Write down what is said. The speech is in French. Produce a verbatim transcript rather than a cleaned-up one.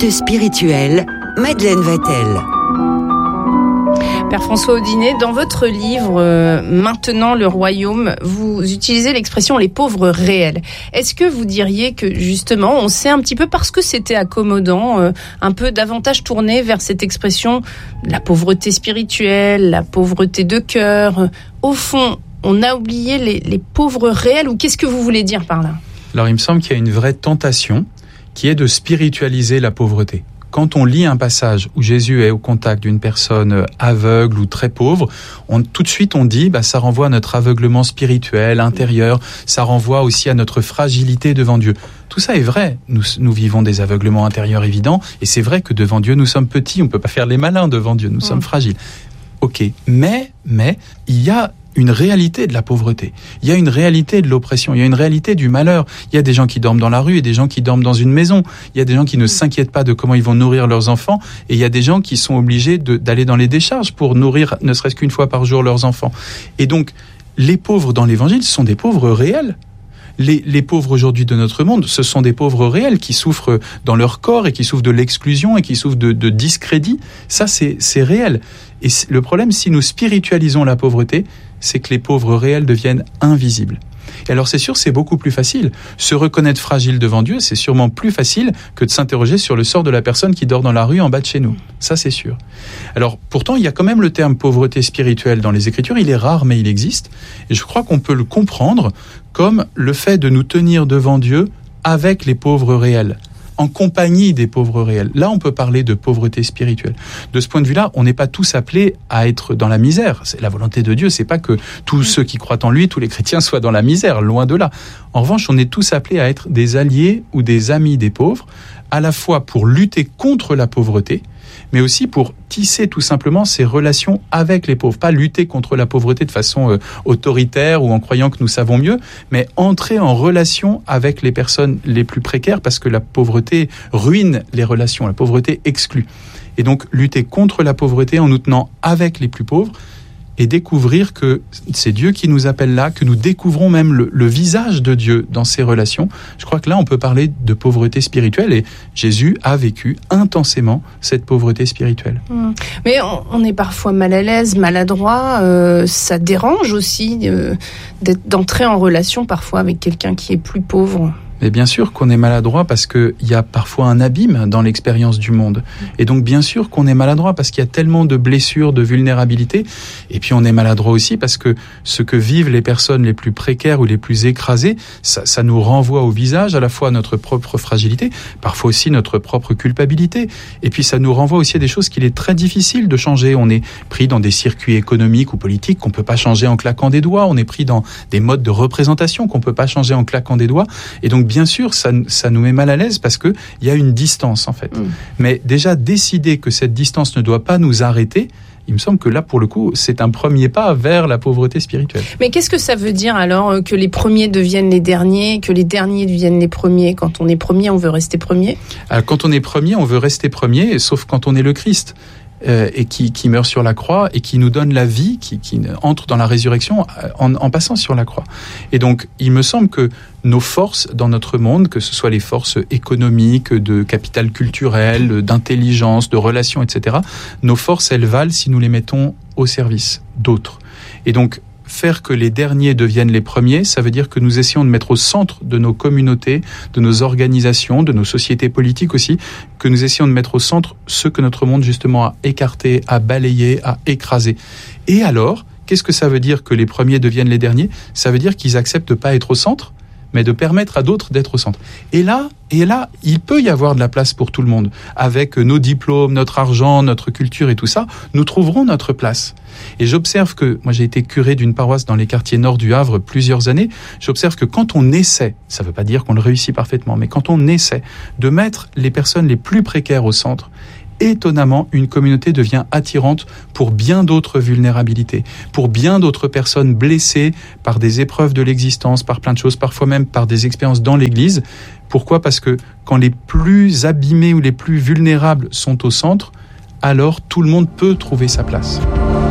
pauvreté spirituelle, Madeleine Vatel. Père François Audinet, dans votre livre euh, « Maintenant le royaume », vous utilisez l'expression « les pauvres réels ». Est-ce que vous diriez que justement, on s'est un petit peu, parce que c'était accommodant, euh, un peu davantage tourné vers cette expression « la pauvreté spirituelle », la pauvreté de cœur. Au fond, on a oublié les, les pauvres réels, ou qu'est-ce que vous voulez dire par là ? Alors il me semble qu'il y a une vraie tentation qui est de spiritualiser la pauvreté. Quand on lit un passage où Jésus est au contact d'une personne aveugle ou très pauvre, on, tout de suite on dit bah, ça renvoie à notre aveuglement spirituel, intérieur, ça renvoie aussi à notre fragilité devant Dieu. Tout ça est vrai, nous, nous vivons des aveuglements intérieurs évidents, et c'est vrai que devant Dieu nous sommes petits, on ne peut pas faire les malins devant Dieu, nous mmh. sommes fragiles. Ok, mais, mais il y a une réalité de la pauvreté. Il y a une réalité de l'oppression. Il y a une réalité du malheur. Il y a des gens qui dorment dans la rue et des gens qui dorment dans une maison. Il y a des gens qui ne s'inquiètent pas de comment ils vont nourrir leurs enfants, et il y a des gens qui sont obligés de, d'aller dans les décharges pour nourrir ne serait-ce qu'une fois par jour leurs enfants. Et donc, les pauvres dans l'évangile sont des pauvres réels. Les, les pauvres aujourd'hui de notre monde, ce sont des pauvres réels qui souffrent dans leur corps et qui souffrent de l'exclusion et qui souffrent de, de discrédit. Ça, c'est, c'est réel. Et le problème, si nous spiritualisons la pauvreté, c'est que les pauvres réels deviennent invisibles. Et alors c'est sûr, c'est beaucoup plus facile. Se reconnaître fragile devant Dieu, c'est sûrement plus facile que de s'interroger sur le sort de la personne qui dort dans la rue en bas de chez nous. Ça, c'est sûr. Alors pourtant, il y a quand même le terme pauvreté spirituelle dans les Écritures. Il est rare, mais il existe. Et je crois qu'on peut le comprendre comme le fait de nous tenir devant Dieu avec les pauvres réels, en compagnie des pauvres réels. Là, on peut parler de pauvreté spirituelle. De ce point de vue-là, on n'est pas tous appelés à être dans la misère. C'est la volonté de Dieu, c'est pas que tous ceux qui croient en lui, tous les chrétiens soient dans la misère, loin de là. En revanche, on est tous appelés à être des alliés ou des amis des pauvres, à la fois pour lutter contre la pauvreté, mais aussi pour tisser tout simplement ces relations avec les pauvres. Pas lutter contre la pauvreté de façon euh, autoritaire ou en croyant que nous savons mieux, mais entrer en relation avec les personnes les plus précaires, parce que la pauvreté ruine les relations, la pauvreté exclut. Et donc lutter contre la pauvreté en nous tenant avec les plus pauvres, et découvrir que c'est Dieu qui nous appelle là, que nous découvrons même le, le visage de Dieu dans ces relations. Je crois que là, on peut parler de pauvreté spirituelle, et Jésus a vécu intensément cette pauvreté spirituelle. Mmh. Mais on, on est parfois mal à l'aise, maladroit. Euh, ça dérange aussi euh, d'être, d'entrer en relation parfois avec quelqu'un qui est plus pauvre. Mais bien sûr qu'on est maladroit parce qu'il y a parfois un abîme dans l'expérience du monde. Et donc bien sûr qu'on est maladroit parce qu'il y a tellement de blessures, de vulnérabilité. Et puis on est maladroit aussi parce que ce que vivent les personnes les plus précaires ou les plus écrasées, ça, ça nous renvoie au visage à la fois notre propre fragilité, parfois aussi notre propre culpabilité. Et puis ça nous renvoie aussi à des choses qu'il est très difficile de changer. On est pris dans des circuits économiques ou politiques qu'on peut pas changer en claquant des doigts. On est pris dans des modes de représentation qu'on peut pas changer en claquant des doigts. Et donc bien sûr, ça, ça nous met mal à l'aise parce qu'il y a une distance en fait. Mmh. Mais déjà décider que cette distance ne doit pas nous arrêter, il me semble que là, pour le coup, c'est un premier pas vers la pauvreté spirituelle. Mais qu'est-ce que ça veut dire alors que les premiers deviennent les derniers, que les derniers deviennent les premiers ? Quand on est premier, on veut rester premier ? Alors, quand on est premier, on veut rester premier, sauf quand on est le Christ. Euh, et qui, qui meurt sur la croix et qui nous donne la vie, qui, qui entre dans la résurrection en, en passant sur la croix. Et donc, il me semble que nos forces dans notre monde, que ce soit les forces économiques, de capital culturel, d'intelligence, de relations, et cetera, nos forces, elles valent si nous les mettons au service d'autres. Et donc, faire que les derniers deviennent les premiers, ça veut dire que nous essayons de mettre au centre de nos communautés, de nos organisations, de nos sociétés politiques aussi, que nous essayons de mettre au centre ceux que notre monde justement a écartés, a balayés, a écrasés. Et alors, qu'est-ce que ça veut dire que les premiers deviennent les derniers ? Ça veut dire qu'ils acceptent pas être au centre, mais de permettre à d'autres d'être au centre. Et là, et là, il peut y avoir de la place pour tout le monde. Avec nos diplômes, notre argent, notre culture et tout ça, nous trouverons notre place. Et j'observe que, moi j'ai été curé d'une paroisse dans les quartiers nord du Havre plusieurs années, j'observe que quand on essaie, ça ne veut pas dire qu'on le réussit parfaitement, mais quand on essaie de mettre les personnes les plus précaires au centre, étonnamment, une communauté devient attirante pour bien d'autres vulnérabilités, pour bien d'autres personnes blessées par des épreuves de l'existence, par plein de choses, parfois même par des expériences dans l'Église. Pourquoi ? Parce que quand les plus abîmés ou les plus vulnérables sont au centre, alors tout le monde peut trouver sa place.